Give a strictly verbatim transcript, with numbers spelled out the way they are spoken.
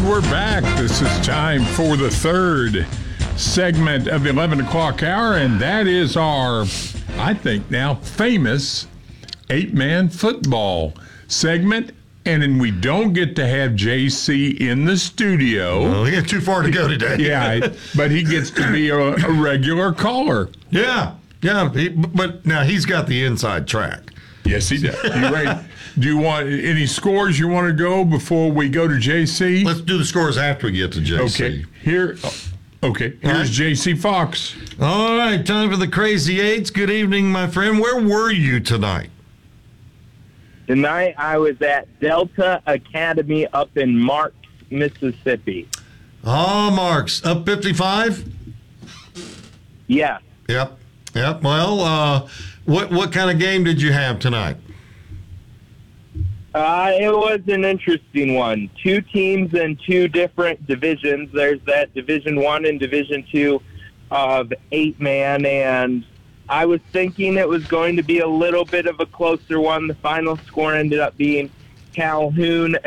we're back. This is time for the third segment of the eleven o'clock hour, and that is our, I think now, famous eight-man football segment. And then we don't get to have J C in the studio. Well, he got too far to go today. Yeah, but he gets to be a, a regular caller. Yeah, yeah, he, but now he's got the inside track. Yes, he does. You ready? Do you want any scores you want to go before we go to J C? Let's do the scores after we get to J C. Okay, here. Okay, here's right. J C Fox. All right, time for the Crazy Eights. Good evening, my friend. Where were you tonight? Tonight I was at Delta Academy up in Marks, Mississippi. Oh, Marks, up fifty-five? Yes. Yep, yep. Well, uh, what what kind of game did you have tonight? Uh, it was an interesting one. Two teams in two different divisions. There's that Division One and Division Two of eight man, and I was thinking it was going to be a little bit of a closer one. The final score ended up being Calhoun